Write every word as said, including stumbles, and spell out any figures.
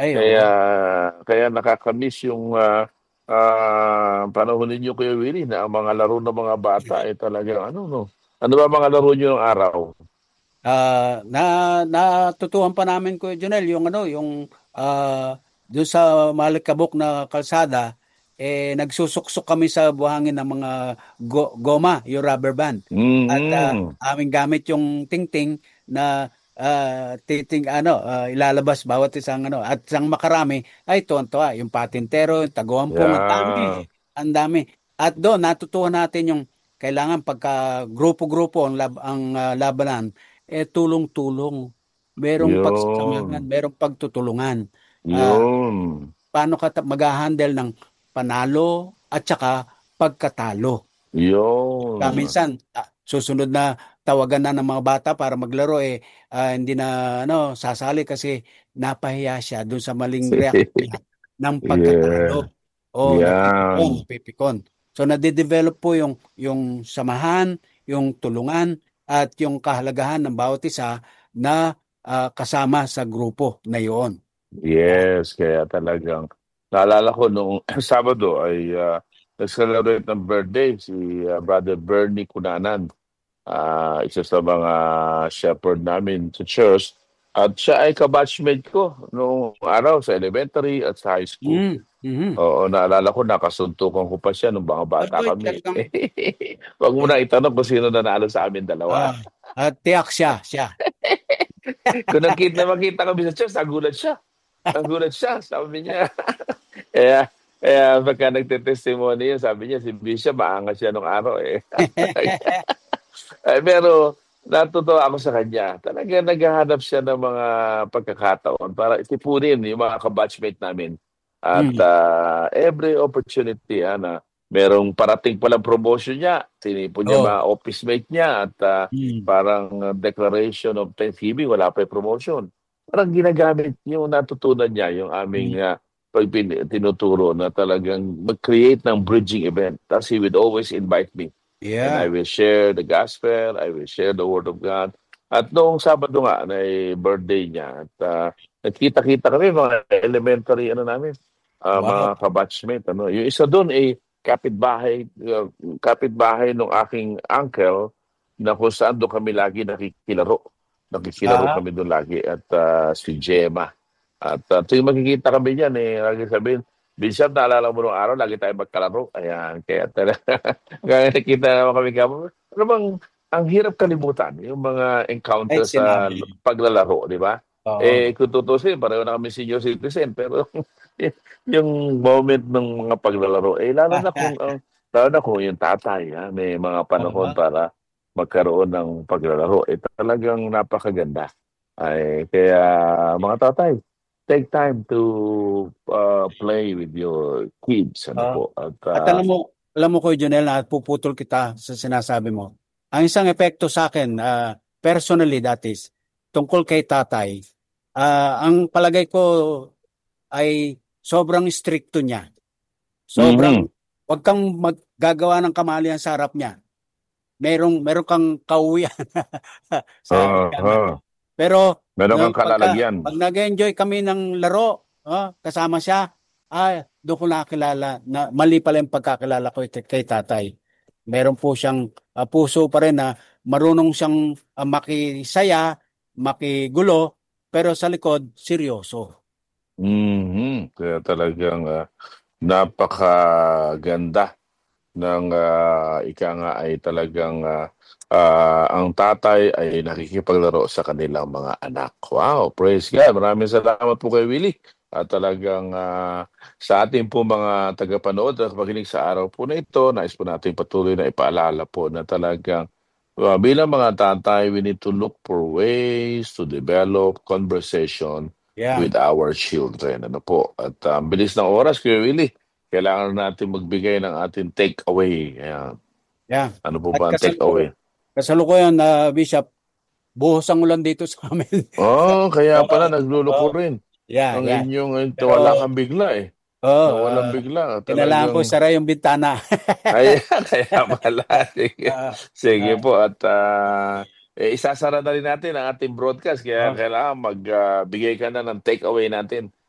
Ay, Kaya oo. kaya nakakamiss yung ah, ah, panahon ninyo, Kuya Willie, na ang mga laro ng mga bata ay talagang ano, no? Ano ba mga laro niyo ng araw? Ah, na natutuhan pa namin ko Junel yung ano, yung ah doon sa Malikabok na kalsada eh nagsusuksok kami sa buhangin ng mga go- goma, yung rubber band. At ah, Mm. aming gamit yung tingting na ah, titing ano, ah, ilalabas bawat isang ano at isang makarami ay tuwan-tuwa yung patintero, yung taguampong, ang dami, Yeah. ang dami. At doon natutuhan natin yung kailangan pagka grupo-grupo ang lab, ang ah, labanan eh tulong-tulong. Merong pagsasamahan, Yun. merong pagtutulungan. Ah, Yun. paano ka ta- mag-handle ng panalo at saka pagkatalo. Kaya Yun. minsan, ah, susunod na tawagan na ng mga bata para maglaro eh ah, hindi na ano sasali kasi napahiya siya doon sa maling reaksyon niya ng Yeah. pagkatalo. O napipikon, Yan. napipikon. So nade-develop po yung yung samahan, yung tulungan at yung kahalagahan ng bawat isa na ah, kasama sa grupo na iyon. Yes, kaya talagang naalala ko nung Sabado ay uh, nag-celebrate ng birthday si ah, Brother Bernie Cunanan, ah, isa sa mga shepherd namin sa church. At siya ay kabatchmate ko noong araw sa elementary at sa high school. Mm, mhm. Oo, naalala ko, nakasuntukan ko pa siya nung mga bata Aba, kami. talagang Wag mo na itanong kung sino nanalo sa amin dalawa. ah, ah, tiyak siya, siya. Kung nakita, makita kami sa church, nagulat siya. Nagulat siya, sabi niya. Kaya, kaya pagka nagte-testimony yun, sabi niya, si Bishop, maangas siya nung araw eh. Eh, pero natutuwa ako sa kanya. Talaga naghahanap siya ng mga pagkakataon para itipunin yung mga kabatchmate namin. At Mm, ah, every opportunity ah, na merong parating palang promotion niya, tinipon niya oh. mga office mate niya at ah, Mm. parang ah, declaration of Thanksgiving, wala pa yung promotion. Parang ginagamit yung natutunan niya, yung aming Mm. ah, pag pin- tinuturo na talagang mag-create ng bridging event. Tapos he would always invite me and I Yeah. will share the gospel, I will share the word of God. At noong Sabado nga na eh, birthday niya at uh, nagkita-kita kami mga elementary ano namin, ah, mga Wow. kabatchmate ano. Yung isa doon ay kapitbahay uh, kapitbahay ng aking uncle na kung saan doon kami lagi nakikilaro. Nakikilaro Ah, kami doon lagi at ah, si Gemma. At uh, tuwing magkikita kami diyan eh lagi sabihin, Bishop, naalala mo nung araw, lagi tayo magkalaro. Ayan, kaya talaga. Kaya nakita naman kami kamo. Ano bang, ang hirap kalimutan, yung mga ay encounter sa sinabi. paglalaro, di ba? Oo. Eh, kung tutusin, pareho na kami senior citizen, pero yung moment ng mga paglalaro, eh, lalo na kung, ang lalo na kung yung tatay, ha, may mga panahon Oo. para magkaroon ng paglalaro, eh, talagang napakaganda. Ay, kaya mga tatay, take time to uh, play with your kids, ano Oo. po. At At uh, alam mo, alam mo ko, Jonel, na puputol kita sa sinasabi mo. Ang isang epekto sa akin, ah, personally, that is, tungkol kay tatay, ah, ang palagay ko ay sobrang stricto niya. Sobrang, mhm. wag kang maggagawa ng kamalian sa harap niya. Merong, meron kang kauwian sa ika nga. Uh-huh. Pero Meron nung kang pagka kalalagyan. pag nag-enjoy kami ng laro, ah, kasama siya, ah, doon ko nakilala na mali pala yung pagkakilala ko kay, kay tatay. Meron po siyang ah, puso pa rin na marunong siyang ah, makisaya, makigulo, pero sa likod seryoso. Mhm. Kaya talagang uh, napakaganda ng ah, ika nga ay talagang ah, ah, ang tatay ay nakikipaglaro sa kanilang mga anak. Wow, praise God. Maraming salamat po kay Willie. At talagang ah, sa ating po mga tagapanood at makinig sa araw po na ito, nais po natin patuloy na ipaalala po na talagang ah, bilang mga tatay, we need to look for ways to develop conversation Yeah, with our children. Ano po? At ah, ang bilis ng oras, Kuya Willie. Kailangan natin magbigay ng ating take away. Ayan. yeah. Ano po At ba ang take away? kasalukuyan, kasalukuyan na Bishop, buhos ang ulan dito sa amin. Oh, kaya Oo, pala nagluluko oo. rin. Yeah, Ang yeah. inyong eh, Pero wala kang bigla eh. oh, Nawalan ah, bigla. kailangan ko Talagang isara yung bintana. ay kaya pala. Sige, Ah, sige ah, po at ah, eh, isasara na rin natin ang ating broadcast kaya oh, kailangan magbigay ka na ng take away natin.